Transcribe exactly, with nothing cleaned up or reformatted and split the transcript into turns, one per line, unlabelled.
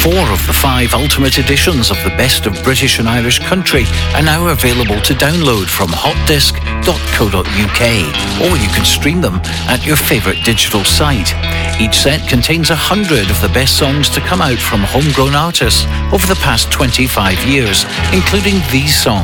Four of the five ultimate editions of the Best of British and Irish Country are now available to download from hotdisc dot co dot uk, or you can stream them at your favourite digital site. Each set contains a hundred of the best songs to come out from homegrown artists over the past twenty-five years, including these songs.